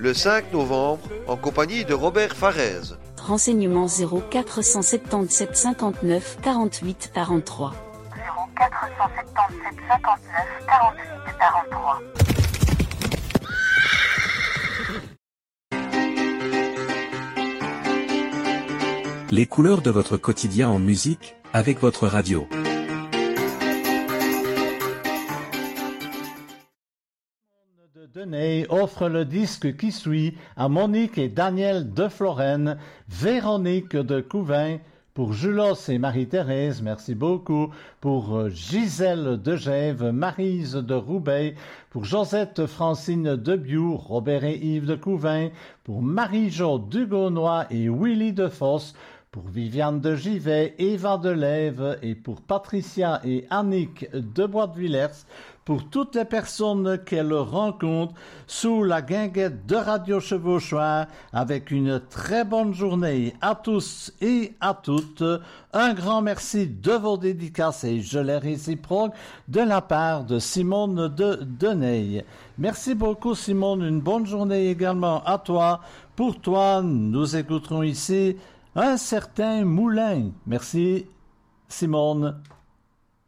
le 5 novembre en compagnie de Robert Farès. Renseignements 0477 59 48 43. 0477 59 48 43. Les couleurs de votre quotidien en musique, avec votre radio. Deney offre le disque qui suit à Monique et Daniel de Florenne, Véronique de Couvin, pour Julos et Marie-Thérèse, merci beaucoup, pour Gisèle de Gèves, Maryse de Roubaix, pour Josette Francine de Biou, Robert et Yves de Couvin, pour Marie-Jo Dugonois et Willy de Fosse, pour Viviane de Givet, Eva de Lève et pour Patricia et Annick de Bois de Villers, pour toutes les personnes qu'elle rencontre sous la guinguette de Radio Chevauchoir, avec une très bonne journée à tous et à toutes. Un grand merci de vos dédicaces et je les réciproque de la part de Simone de Deney. Merci beaucoup Simone, une bonne journée également à toi. Pour toi, nous écouterons ici un certain Moulin. Merci Simone.